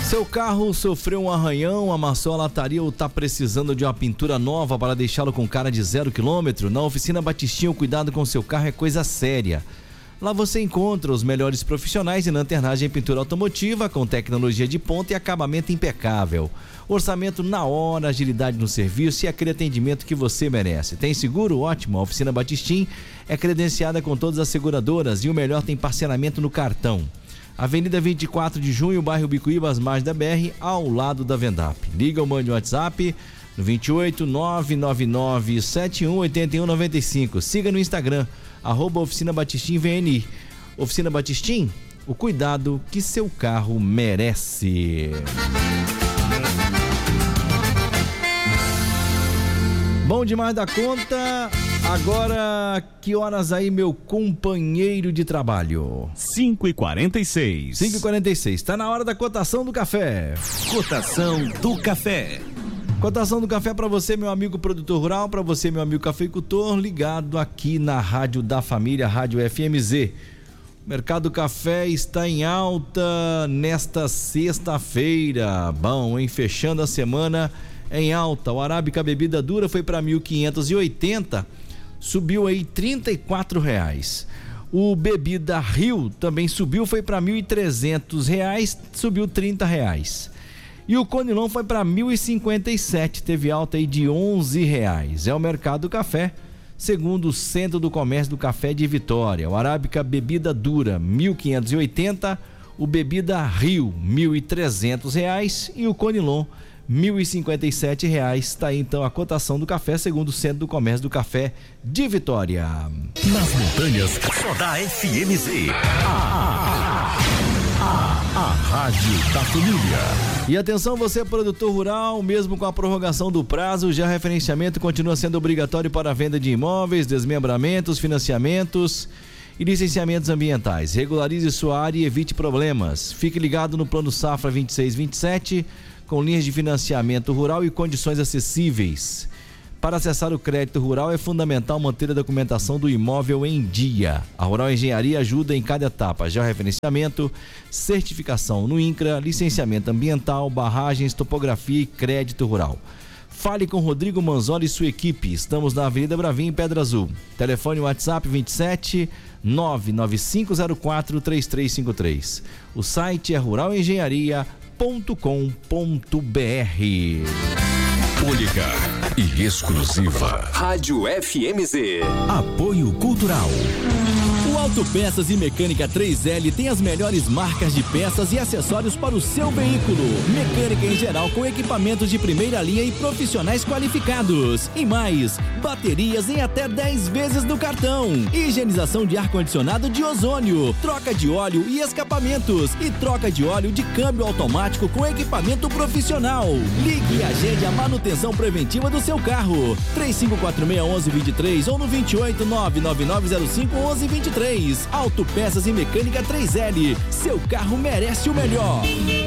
Seu carro sofreu um arranhão, amassou a lataria ou está precisando de uma pintura nova para deixá-lo com cara de 0 km? Na Oficina Batistinha, o cuidado com seu carro é coisa séria. Lá você encontra os melhores profissionais em lanternagem e pintura automotiva, com tecnologia de ponta e acabamento impecável. Orçamento na hora, agilidade no serviço e aquele atendimento que você merece. Tem seguro? Ótimo. A Oficina Batistim é credenciada com todas as seguradoras e o melhor, tem parcelamento no cartão. Avenida 24 de Junho, bairro Bicuíba, às margens da BR, ao lado da Vendap. Liga ou mande o WhatsApp no 28 999 71 81 95. Siga no Instagram, @Oficina Batistim VNI. Oficina Batistim, o cuidado que seu carro merece. Bom demais da conta. Agora, que horas aí, meu companheiro de trabalho? 5h46. 5h46. Tá na hora da cotação do café. Cotação do café. Cotação do café para você, meu amigo produtor rural, para você, meu amigo cafeicultor, ligado aqui na Rádio da Família, Rádio FMZ. O mercado do café está em alta nesta sexta-feira. Bom, hein? Fechando a semana em alta. O Arábica bebida dura foi para 1.580, subiu aí R$34. O bebida Rio também subiu, foi para R$1.300, subiu R$30. E o Conilon foi para 1.057, teve alta aí de R$11. É o mercado do café, segundo o Centro do Comércio do Café de Vitória. O Arábica bebida dura 1.580, o bebida Rio R$1.300 e o Conilon R$1.057. Está aí então a cotação do café, segundo o Centro do Comércio do Café de Vitória. Nas montanhas, só dá FMZ. A Rádio da Família. E atenção, você produtor rural, mesmo com a prorrogação do prazo, já referenciamento continua sendo obrigatório para a venda de imóveis, desmembramentos, financiamentos e licenciamentos ambientais. Regularize sua área e evite problemas. Fique ligado no Plano Safra 2627, com linhas de financiamento rural e condições acessíveis. Para acessar o crédito rural é fundamental manter a documentação do imóvel em dia. A Rural Engenharia ajuda em cada etapa: georreferenciamento, certificação no INCRA, licenciamento ambiental, barragens, topografia e crédito rural. Fale com Rodrigo Manzoli e sua equipe. Estamos na Avenida Bravim, em Pedra Azul. Telefone WhatsApp 27 99504 3353. O site é ruralengenharia.com.br. Única e exclusiva. Rádio FMZ. Apoio Cultural. O Autopeças e Mecânica 3L tem as melhores marcas de peças e acessórios para o seu veículo. Mecânica em geral com equipamentos de primeira linha e profissionais qualificados. E mais, baterias em até 10 vezes no cartão. Higienização de ar-condicionado de ozônio. Troca de óleo e escapamentos. E troca de óleo de câmbio automático com equipamento profissional. Ligue e agende a manutenção preventiva do seu carro. 3546-1123 ou no 28 99905-1123. Autopeças e Mecânica 3L. Seu carro merece o melhor.